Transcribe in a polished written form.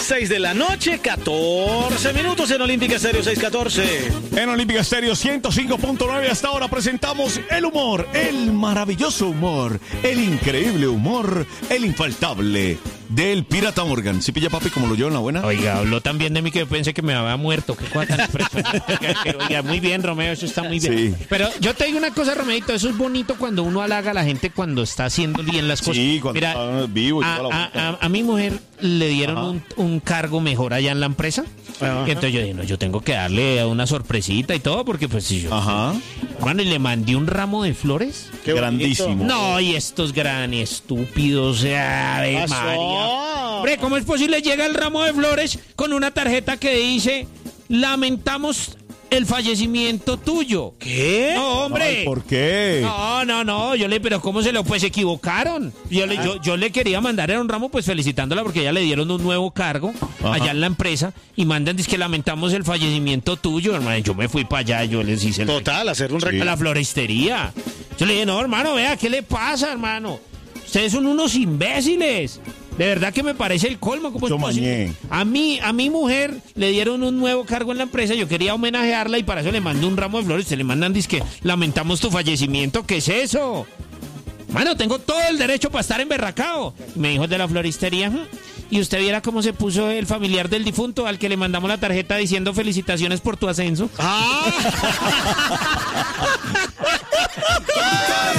6 de la noche, 14 minutos en Olímpica Estéreo 614. En Olímpica Estéreo 105.9 hasta ahora presentamos el humor, el maravilloso humor, el increíble humor, el infaltable del Pirata Morgan. ¿Sí pilla, papi, como lo llevo en la buena? Oiga, habló tan bien de mí que pensé que me había muerto. Qué cosa tan Oiga, muy bien, Romeo, eso está muy bien. Sí. Pero yo te digo una cosa, Romeito, eso es bonito cuando uno halaga a la gente cuando está haciendo bien las cosas. Sí, cuando Mira, está vivo y toda la vuelta. a mi mujer le dieron un cargo mejor allá en la empresa. Ajá. Y entonces yo dije, no, yo tengo que darle una sorpresita y todo, porque pues si yo... Ajá. Bueno, y le mandé un ramo de flores. Qué Grandísimo. No, y estos gran estúpidos, Ave Pasó. María. Hombre, ¿cómo es posible? Llega el ramo de flores con una tarjeta que dice, lamentamos el fallecimiento tuyo. ¿Qué? No, hombre. Ay, ¿por qué? No, pero ¿cómo se lo? Pues se equivocaron. Yo le quería mandar era un ramo pues felicitándola porque ya le dieron un nuevo cargo allá en la empresa y mandan dice que lamentamos el fallecimiento tuyo, hermano. Yo me fui para allá, yo les hice Total, hacer un a la floristería. Yo le dije, no, hermano, vea, ¿qué le pasa, hermano? Ustedes son unos imbéciles. De verdad que me parece el colmo. ¿Cómo es posible? A mi mujer le dieron un nuevo cargo en la empresa. Yo quería homenajearla y para eso le mando un ramo de flores. Se le mandan, dizque, lamentamos tu fallecimiento. ¿Qué es eso? Mano, tengo todo el derecho para estar emberracado. Me dijo el de la floristería. Y usted viera cómo se puso el familiar del difunto al que le mandamos la tarjeta diciendo felicitaciones por tu ascenso. ¡Ah!